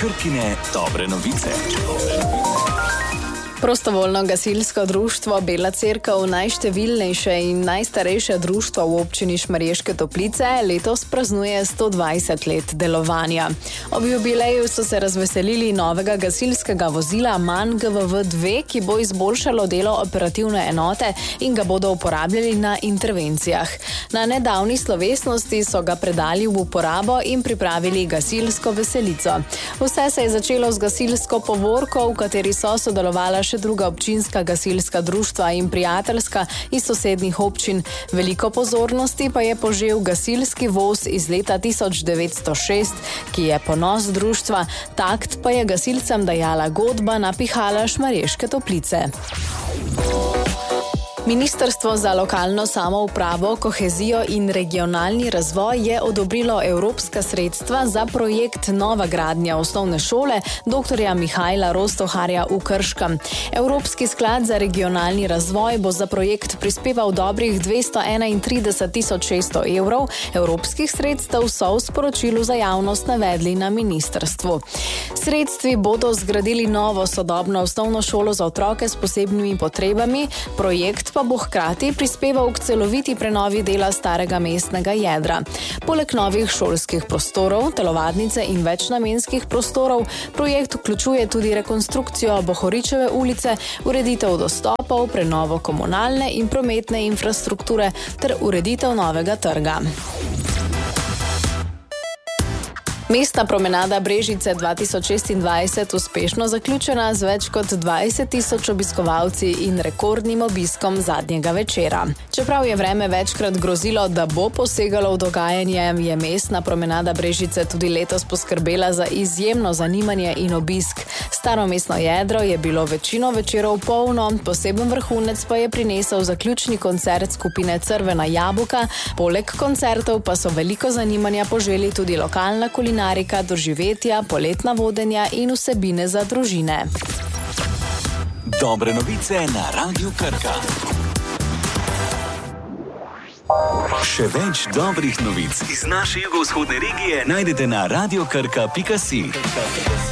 Krkine dobre novice. Prostovoljno gasilsko društvo Bela Cerkev, najštevilnejše in najstarejše društvo v občini Šmarješke Toplice, letos praznuje 120 let delovanja. Ob jubileju so se razveselili novega gasilskega vozila MAN GVV2, ki bo izboljšalo delo operativne enote in ga bodo uporabljali na intervencijah. Na nedavni slovesnosti so ga predali v uporabo in pripravili gasilsko veselico. Vse se je začelo z gasilsko povorko, v kateri so sodelovala še druga občinska gasilska društva in prijateljska iz sosednjih občin. Veliko pozornosti pa je požel gasilski voz iz leta 1906, ki je ponos društva. Takt pa je gasilcem dajala godba Napihala Šmarješke Toplice. Ministrstvo za lokalno samoupravo, kohezijo in regionalni razvoj je odobrilo evropska sredstva za projekt Nova gradnja osnovne šole dr. Mihajla Rostoharja v Krškem. Evropski sklad za regionalni razvoj bo za projekt prispeval dobrih 231.600 evrov. Evropskih sredstev so v sporočilu za javnost navedli na ministrstvu. Sredstvi bodo zgradili novo sodobno osnovno šolo za otroke s posebnimi potrebami. Projekt pa bo hkrati prispeval k celoviti prenovi dela starega mestnega jedra. Poleg novih šolskih prostorov, telovadnice in večnamenskih prostorov, projekt vključuje tudi rekonstrukcijo Bohoričeve ulice, ureditev dostopov, prenovo komunalne in prometne infrastrukture ter ureditev novega trga. Mestna promenada Brežice 2026 uspešno zaključena z več kot 20.000 obiskovalci in rekordnim obiskom zadnjega večera. Čeprav je vreme večkrat grozilo, da bo posegalo v dogajanje, je mestna promenada Brežice tudi letos poskrbela za izjemno zanimanje in obisk. Staro mestno jedro je bilo večino večerov polno, poseben vrhunec pa je prinesel zaključni koncert skupine Crvena jabolka. Poleg koncertov pa so veliko zanimanja poželi tudi lokalna kulinarika, doživetja, poletna vodenja in vsebine za družine. Dobre novice na Radiu Krka. Še več dobrih novic iz naše jugovzhodne regije najdete na radiokrka.si.